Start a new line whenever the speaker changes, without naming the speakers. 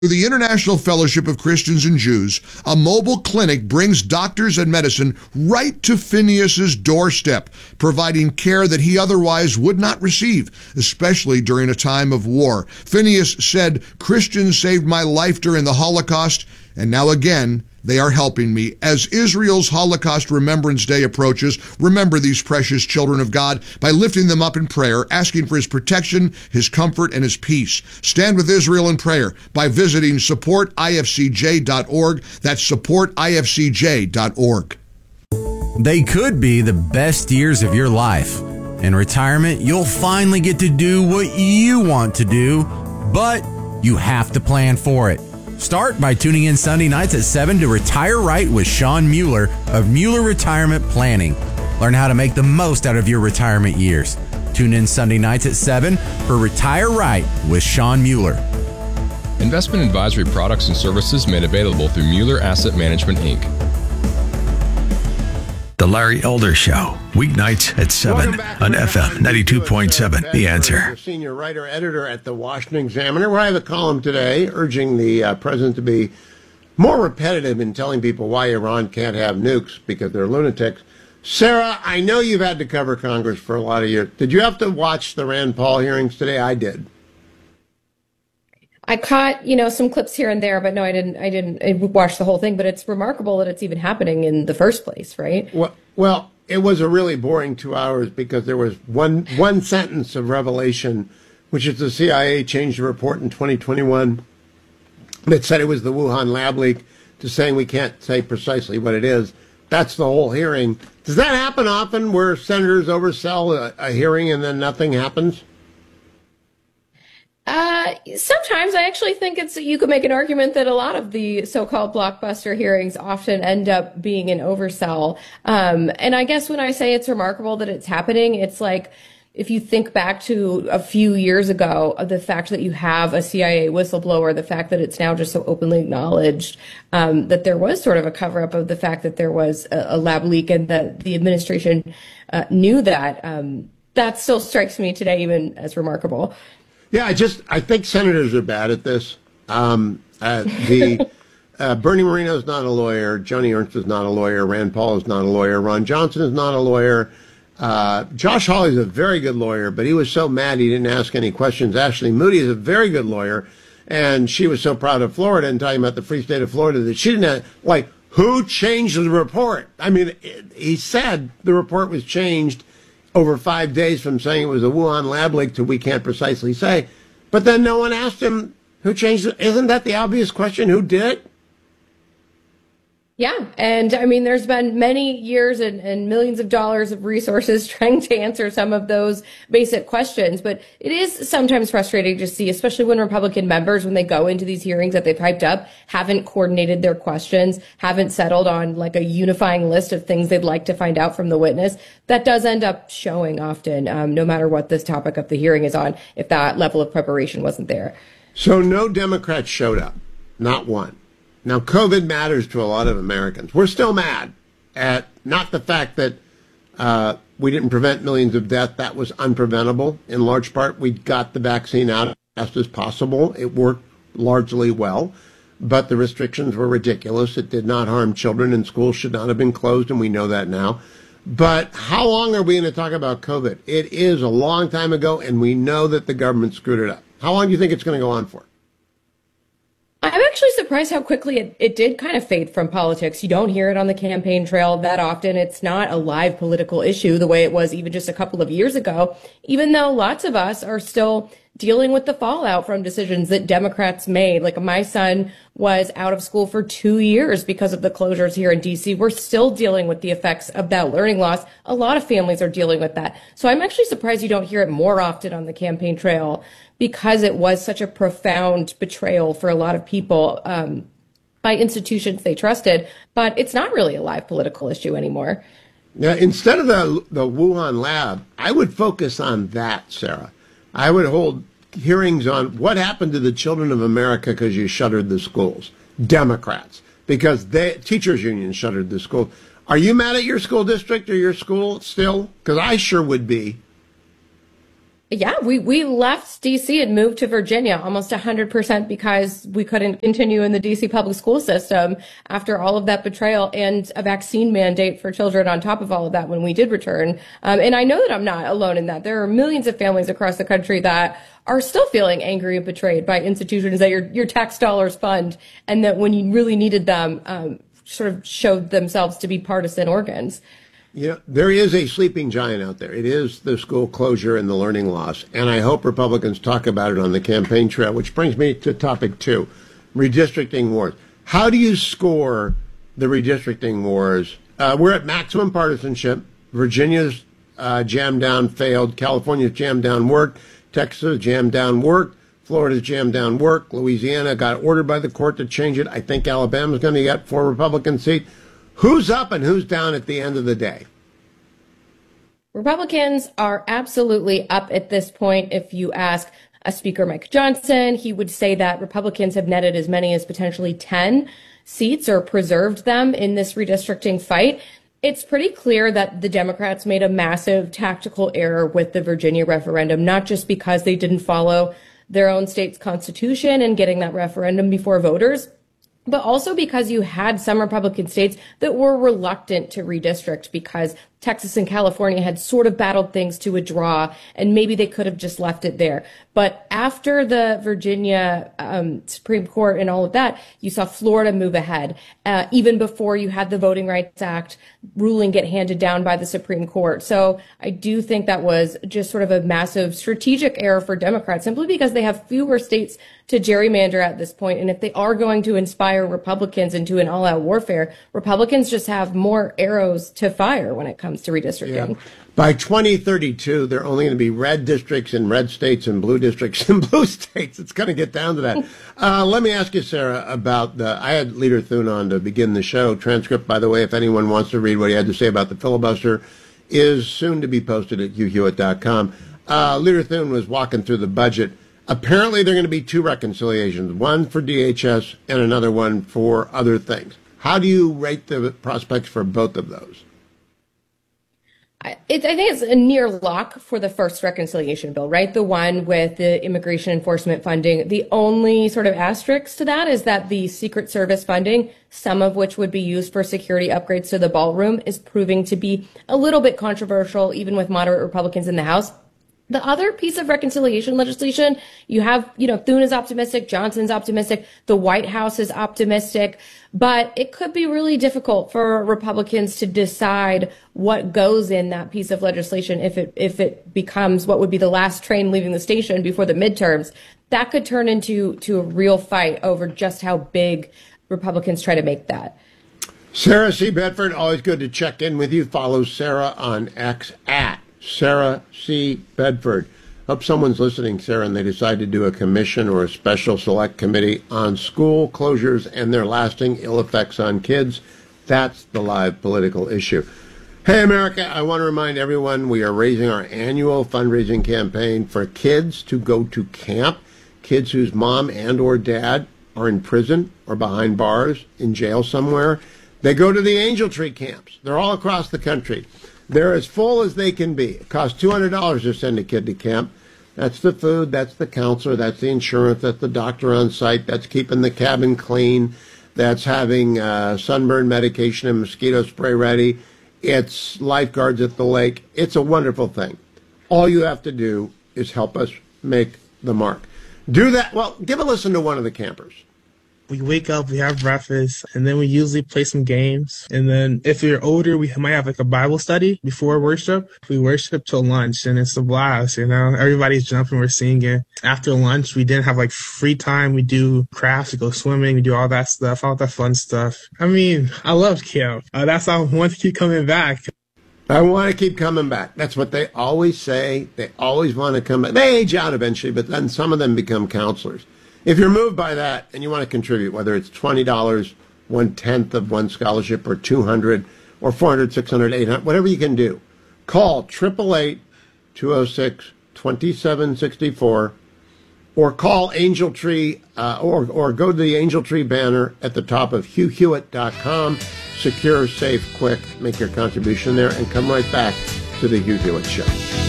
Through the International Fellowship of Christians and Jews, a mobile clinic brings doctors and medicine right to Phineas's doorstep, providing care that he otherwise would not receive, especially during a time of war. Phineas said, "Christians saved my life during the Holocaust, and now again, they are helping me." As Israel's Holocaust Remembrance Day approaches, remember these precious children of God by lifting them up in prayer, asking for his protection, his comfort, and his peace. Stand with Israel in prayer by visiting supportifcj.org. That's supportifcj.org.
They could be the best years of your life. In retirement, you'll finally get to do what you want to do, but you have to plan for it. Start by tuning in Sunday nights at 7 to Retire Right with Sean Mueller of Mueller Retirement Planning. Learn how to make the most out of your retirement years. Tune in Sunday nights at 7 for Retire Right with Sean Mueller.
Investment advisory products and services made available through Mueller Asset Management, Inc.
The Larry Elder Show, weeknights at 7 on FM 92.7. The Answer.
Senior writer-editor at the Washington Examiner, where I have a column today urging the president to be more repetitive in telling people why Iran can't have nukes because they're lunatics. Sarah, I know you've had to cover Congress for a lot of years. Did you have to watch the Rand Paul hearings today? I did.
I caught, some clips here and there, but no, I didn't watch the whole thing, but it's remarkable that it's even happening in the first place, right?
Well, it was a really boring 2 hours because there was one sentence of revelation, which is the CIA changed a report in 2021 that said it was the Wuhan lab leak to saying we can't say precisely what it is. That's the whole hearing. Does that happen often where senators oversell a hearing and then nothing happens?
Sometimes I actually think you could make an argument that a lot of the so-called blockbuster hearings often end up being an oversell. And I guess when I say it's remarkable that it's happening, it's like, if you think back to a few years ago, the fact that you have a CIA whistleblower, the fact that it's now just so openly acknowledged that there was sort of a cover-up of the fact that there was a lab leak and that the administration knew that, that still strikes me today even as remarkable.
Yeah, I think senators are bad at this. Bernie Moreno is not a lawyer. Joni Ernst is not a lawyer. Rand Paul is not a lawyer. Ron Johnson is not a lawyer. Josh Hawley is a very good lawyer, but he was so mad he didn't ask any questions. Ashley Moody is a very good lawyer, and she was so proud of Florida and talking about the free state of Florida that she didn't have, who changed the report? I mean, he said the report was changed over 5 days from saying it was a Wuhan lab leak to we can't precisely say. But then no one asked him who changed it. Isn't that the obvious question? Who did it?
Yeah. And I mean, there's been many years and millions of dollars of resources trying to answer some of those basic questions. But it is sometimes frustrating to see, especially when Republican members, when they go into these hearings that they've hyped up, haven't coordinated their questions, haven't settled on like a unifying list of things they'd like to find out from the witness. That does end up showing often, no matter what this topic of the hearing is on, if that level of preparation wasn't there.
So no Democrats showed up, not one. Now, COVID matters to a lot of Americans. We're still mad at not the fact that we didn't prevent millions of deaths. That was unpreventable. In large part, we got the vaccine out as fast as possible. It worked largely well, but the restrictions were ridiculous. It did not harm children, and schools should not have been closed, and we know that now. But how long are we going to talk about COVID? It is a long time ago, and we know that the government screwed it up. How long do you think it's going to go on for?
I'm actually surprised how quickly it did kind of fade from politics. You don't hear it on the campaign trail that often. It's not a live political issue the way it was even just a couple of years ago, even though lots of us are still dealing with the fallout from decisions that Democrats made. Like my son was out of school for 2 years because of the closures here in DC. We're still dealing with the effects of that learning loss. A lot of families are dealing with that. So I'm actually surprised you don't hear it more often on the campaign trail, because it was such a profound betrayal for a lot of people by institutions they trusted. But it's not really a live political issue anymore.
Now, instead of the Wuhan lab, I would focus on that, Sarah. I would hold hearings on what happened to the children of America because you shuttered the schools. Democrats, because teachers unions shuttered the school. Are you mad at your school district or your school still? Because I sure would be.
Yeah, we left DC and moved to Virginia almost 100% because we couldn't continue in the DC public school system after all of that betrayal and a vaccine mandate for children on top of all of that when we did return. And I know that I'm not alone in that. There are millions of families across the country that are still feeling angry and betrayed by institutions that your tax dollars fund, and that when you really needed them, sort of showed themselves to be partisan organs.
Yeah, there is a sleeping giant out there. It is the school closure and the learning loss. And I hope Republicans talk about it on the campaign trail, which brings me to topic 2, redistricting wars. How do you score the redistricting wars? We're at maximum partisanship. Virginia's jammed down, failed. California's jammed down, worked. Texas jammed down, worked. Florida's jammed down, worked. Louisiana got ordered by the court to change it. I think Alabama's going to get 4 Republican seats. Who's up and who's down at the end of the day?
Republicans are absolutely up at this point. If you ask Speaker Mike Johnson, he would say that Republicans have netted as many as potentially 10 seats or preserved them in this redistricting fight. It's pretty clear that the Democrats made a massive tactical error with the Virginia referendum, not just because they didn't follow their own state's constitution and getting that referendum before voters, but also because you had some Republican states that were reluctant to redistrict because Texas and California had sort of battled things to a draw, and maybe they could have just left it there. But after the Virginia Supreme Court and all of that, you saw Florida move ahead, even before you had the Voting Rights Act ruling get handed down by the Supreme Court. So I do think that was just sort of a massive strategic error for Democrats, simply because they have fewer states to gerrymander at this point. And if they are going to inspire Republicans into an all-out warfare, Republicans just have more arrows to fire when it comes to redistricting. Yeah.
By 2032, there are only going to be red districts in red states and blue districts in blue states. It's going to get down to that. Let me ask you, Sarah, about I had Leader Thune on to begin the show. Transcript, by the way, if anyone wants to read what he had to say about the filibuster, is soon to be posted at hughhewitt.com. Leader Thune was walking through the budget. Apparently, there are going to be 2 reconciliations, one for DHS and another one for other things. How do you rate the prospects for both of those?
I think it's a near lock for the first reconciliation bill, right? The one with the immigration enforcement funding. The only sort of asterisk to that is that the Secret Service funding, some of which would be used for security upgrades to the ballroom, is proving to be a little bit controversial, even with moderate Republicans in the House. The other piece of reconciliation legislation, you have, Thune is optimistic, Johnson's optimistic, the White House is optimistic, but it could be really difficult for Republicans to decide what goes in that piece of legislation if it becomes what would be the last train leaving the station before the midterms. That could turn into a real fight over just how big Republicans try to make that.
Sarah C. Bedford, always good to check in with you. Follow Sarah on X at Sarah C. Bedford. Hope someone's listening, Sarah, and they decide to do a commission or a special select committee on school closures and their lasting ill effects on kids. That's the live political issue. Hey, America, I want to remind everyone we are raising our annual fundraising campaign for kids to go to camp, kids whose mom and or dad are in prison or behind bars, in jail somewhere. They go to the Angel Tree camps. They're all across the country. They're as full as they can be. It costs $200 to send a kid to camp. That's the food, that's the counselor, that's the insurance, that's the doctor on site, that's keeping the cabin clean, that's having sunburn medication and mosquito spray ready. It's lifeguards at the lake. It's a wonderful thing. All you have to do is help us make the mark. Do that. Well, give a listen to one of the campers.
We wake up, we have breakfast, and then we usually play some games. And then if we're older, we might have like a Bible study before worship. We worship till lunch, and it's a blast, Everybody's jumping, we're singing. After lunch, we then have like free time. We do crafts, we go swimming, we do all that stuff, all that fun stuff. I love camp. That's how I want to keep coming back.
I want to keep coming back. That's what they always say. They always want to come back. They age out eventually, but then some of them become counselors. If you're moved by that and you want to contribute, whether it's $20, 1/10 of one scholarship, or $200, or $400, $600, $800, whatever you can do, call 888-206-2764, or call Angel Tree, or go to the Angel Tree banner at the top of hughhewitt.com. Secure, safe, quick. Make your contribution there and come right back to the Hugh Hewitt Show.